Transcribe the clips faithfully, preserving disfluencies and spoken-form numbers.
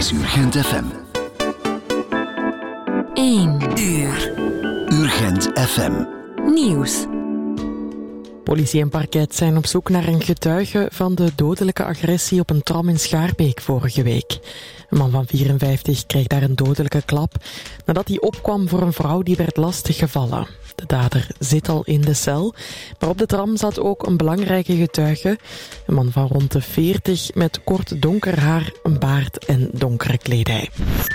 is Urgent F M. één uur. Urgent F M. Nieuws. Politie en parket zijn op zoek naar een getuige van de dodelijke agressie op een tram in Schaarbeek vorige week. Een man van vierenvijftig kreeg daar een dodelijke klap nadat hij opkwam voor een vrouw die werd lastiggevallen. De dader zit al in de cel, maar op de tram zat ook een belangrijke getuige. Een man van rond de veertig met kort donker haar, een baard en donkere kledij.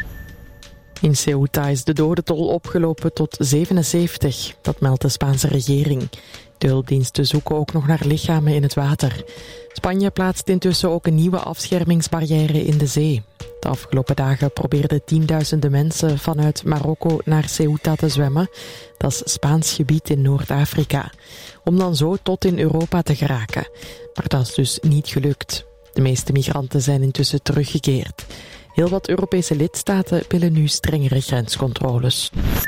In Ceuta is de dodentol opgelopen tot zevenenzeventig, dat meldt de Spaanse regering. De hulpdiensten zoeken ook nog naar lichamen in het water. Spanje plaatst intussen ook een nieuwe afschermingsbarrière in de zee. De afgelopen dagen probeerden tienduizenden mensen vanuit Marokko naar Ceuta te zwemmen. Dat is Spaans gebied in Noord-Afrika. Om dan zo tot in Europa te geraken. Maar dat is dus niet gelukt. De meeste migranten zijn intussen teruggekeerd. Heel wat Europese lidstaten willen nu strengere grenscontroles.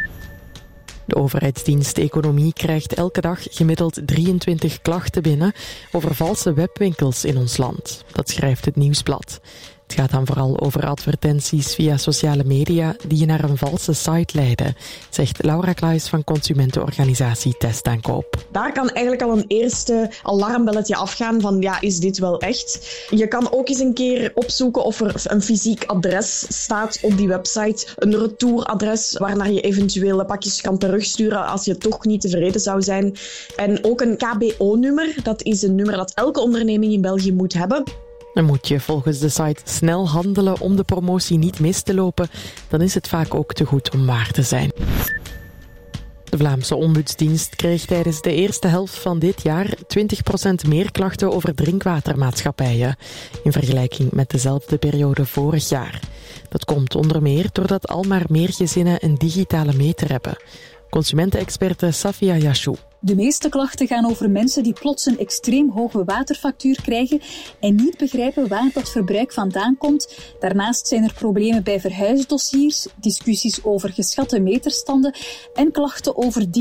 De overheidsdienst Economie krijgt elke dag gemiddeld drieëntwintig klachten binnen over valse webwinkels in ons land. Dat schrijft het Nieuwsblad. Het gaat dan vooral over advertenties via sociale media die je naar een valse site leiden, zegt Laura Klaes van consumentenorganisatie Testaankoop. Daar kan eigenlijk al een eerste alarmbelletje afgaan van ja, is dit wel echt? Je kan ook eens een keer opzoeken of er een fysiek adres staat op die website. Een retouradres waarnaar je eventuele pakjes kan terugsturen als je toch niet tevreden zou zijn. En ook een K B O-nummer. Dat is een nummer dat elke onderneming in België moet hebben. En moet je volgens de site snel handelen om de promotie niet mis te lopen, dan is het vaak ook te goed om waar te zijn. De Vlaamse Ombudsdienst kreeg tijdens de eerste helft van dit jaar twintig procent meer klachten over drinkwatermaatschappijen, in vergelijking met dezelfde periode vorig jaar. Dat komt onder meer doordat al maar meer gezinnen een digitale meter hebben. Consumentenexperte Safia Yashou. De meeste klachten gaan over mensen die plots een extreem hoge waterfactuur krijgen en niet begrijpen waar dat verbruik vandaan komt. Daarnaast zijn er problemen bij verhuisdossiers, discussies over geschatte meterstanden en klachten over die